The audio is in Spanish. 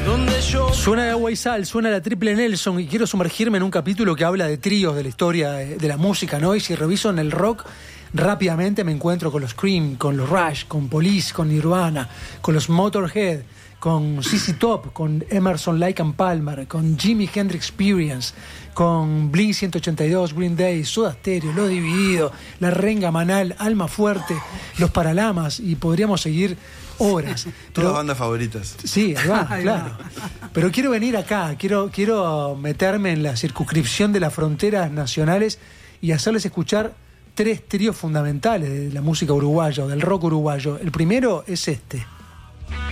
Suena de Agua y Sal, suena la Triple Nelson, y quiero sumergirme en un capítulo que habla de tríos de la historia de la música, ¿no? Y si reviso en el rock, rápidamente me encuentro con los Cream, con los Rush, con Police, con Nirvana, con los Motorhead, con ZZ Top, con Emerson, Lake and Palmer, con Jimi Hendrix Experience, con Blink 182, Green Day, Soda Stereo, Los Divididos, La Renga Manal, Alma Fuerte, Los Paralamas, y podríamos seguir horas. Todas bandas favoritas. Sí, ahí va, claro. Pero quiero venir acá, quiero meterme en la circunscripción de las fronteras nacionales y hacerles escuchar 3 tríos fundamentales de la música uruguaya o del rock uruguayo. El primero es este.